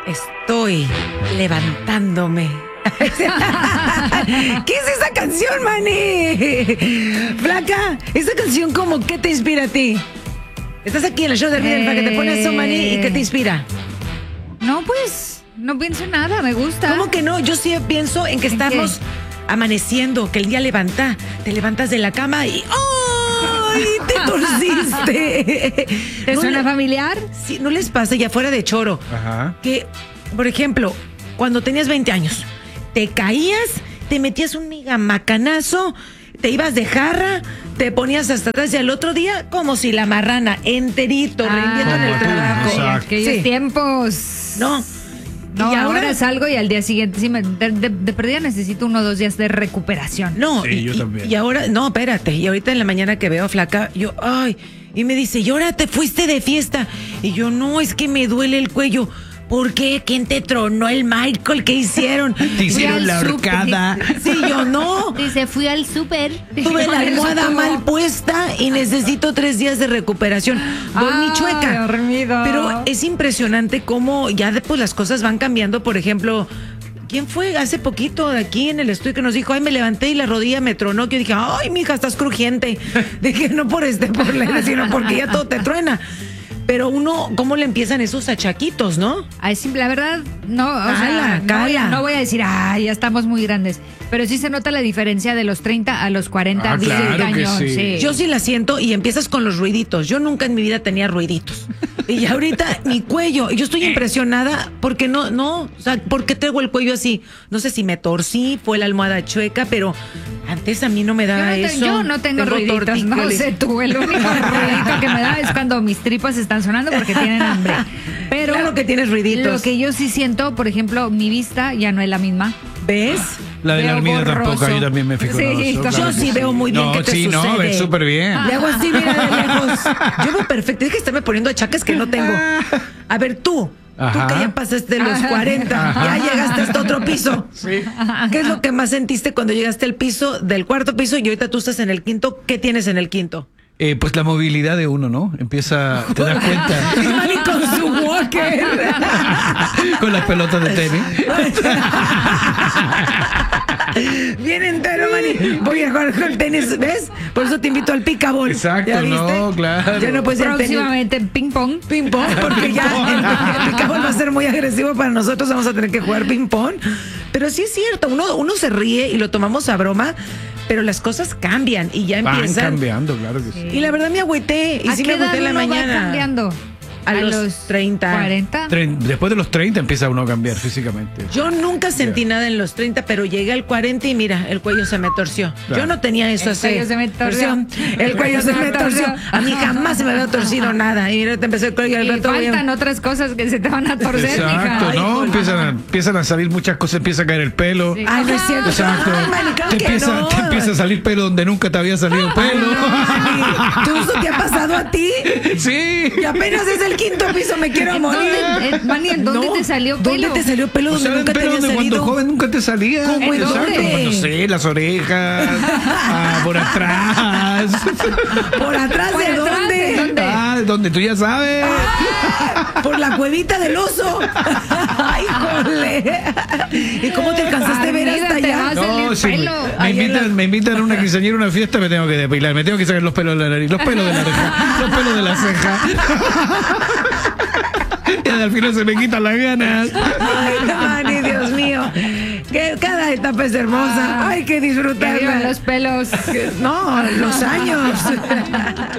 Estoy levantándome. ¿Qué es esa canción, Manny? Flaca, esa canción como ¿qué te inspira a ti? Estás aquí en el show de Río para que te pones eso, Manny, ¿y qué te inspira? No, pues, no pienso en nada, me gusta. ¿Cómo que no? Yo sí pienso en que estamos amaneciendo, que el día te levantas de la cama y ¡ay! Te torciste. ¿Te suena familiar? Sí, ¿no les pasa ya fuera de choro? Ajá. Que, por ejemplo, cuando tenías 20 años, te caías, te metías un macanazo, te ibas de jarra, te ponías hasta atrás y al otro día como si la marrana enterito, rindiendo en el como tú, trabajo. exacto. Aquellos tiempos. No. No, y ahora salgo y al día siguiente, sí, de perdida necesito 1 o 2 días de recuperación. No, Sí, yo también. Y ahora, no, espérate. Y ahorita en la mañana que veo Flaca, yo, ay, y me dice, ¿y ahora te fuiste de fiesta? Y yo, no, es que me duele el cuello. ¿Por qué? ¿Quién te tronó el Michael? ¿Qué hicieron? Te hicieron la horcada. Sí, yo no. Dice, fui al súper. Tuve la almohada mal puesta y necesito 3 días de recuperación. Dormí chueca. Dormido. Pero es impresionante cómo ya después las cosas van cambiando. Por ejemplo, ¿quién fue hace poquito de aquí en el estudio que nos dijo, ay, me levanté y la rodilla me tronó? Que yo dije, ay, mija, estás crujiente. Dije, no por problema, sino porque ya todo te truena. Pero uno, ¿cómo le empiezan esos achaquitos, no? Ay, simple, la verdad, no, no voy a decir, ay, ya estamos muy grandes. Pero sí se nota la diferencia de los 30 a los 40 Ah, claro que años. sí. Yo sí la siento y empiezas con los ruiditos. Yo nunca en mi vida tenía ruiditos. Y ahorita mi cuello, yo estoy impresionada porque no, o sea, ¿por qué traigo el cuello así? No sé si me torcí, fue la almohada chueca, pero antes a mí no me daba eso. Yo no tengo ruiditos, no sé tú, el único ruidito que me da es cuando mis tripas están sonando porque tienen hambre. Pero claro que tienes ruiditos. Lo que yo sí siento, por ejemplo, mi vista ya no es la misma. ¿Ves? La de la Veo Armida borroso. tampoco, yo también me fijo Sí, en eso. yo claro sí que veo muy bien qué te sí, sucede. no, ves súper bien. Le hago así, mira, de lejos. Yo veo perfecto. Deja de estarme poniendo achaques que no tengo. A ver, tú Ajá. que ya pasaste los 40, ya llegaste hasta otro piso. Sí. ¿Qué es lo que más sentiste cuando llegaste al piso del 4.º piso y ahorita tú estás en el 5.? ¿Qué tienes en el 5.? Pues la movilidad de uno, ¿no? Empieza, te das cuenta. Y con su walker. Con las pelotas de tenis. Bien entero, Manny. Voy a jugar con tenis, ¿ves? Por eso te invito al picabol. Exacto, ¿Ya viste? no, claro. Ya no puedes ir al tenis. Próximamente ping pong. Ping pong, porque ya el picabol va a ser muy agresivo para nosotros, vamos a tener que jugar ping pong. Pero sí es cierto, uno se ríe y lo tomamos a broma, pero las cosas cambian y ya Van empiezan. cambiando, claro que sí. Y la verdad me agüité, y ¿A sí qué me agüité en la edad uno va mañana. cambiando? A los 30. 40. Después de los 30 empieza uno a cambiar físicamente. Yo nunca sentí nada en los 30, pero llegué al 40 y mira, el cuello se me torció. Claro. Yo no tenía eso así. El cuello se me torció. El cuello se me torció. A mí jamás se me había torcido nada. Y mira, te empezó el cuello al Y rato. faltan otras cosas que se te van a torcer, Exacto, mija. ¿no? Empiezan a salir muchas cosas, empieza a caer el pelo. Sí. Ay, no es cierto. Exacto. Ay, Manny, claro Te que empieza, no. te empieza a salir pelo donde nunca te había salido pelo. Ay, ¿tú eso te ha pasado a ti? Sí. Y apenas es el 5.º piso, me quiero morir. Manny, ¿en dónde No, te salió pelo? ¿Dónde te salió pelo O donde sea, nunca te pelo había de cuando salido? joven nunca te salía. ¿Cómo en Exacto, dónde? pues no sé, las orejas, por atrás. ¿Por atrás ¿Por de atrás? dónde? ¿De dónde? Ah, donde tú ya sabes. Por la cuevita del oso. Ay, jole. ¿Y cómo te alcanzaste a ver hasta Amiga, te allá? vas a salir No, si pelo. me invitan a una quinceañera, a una fiesta, me tengo que depilar, me tengo que sacar los pelos de la nariz, los pelos de la oreja, los pelos de la ceja. Y al final se me quitan las ganas. Ay, Manny, Dios mío. Que cada etapa es hermosa. Hay que Que vivan disfrutarla. los pelos. No, los años.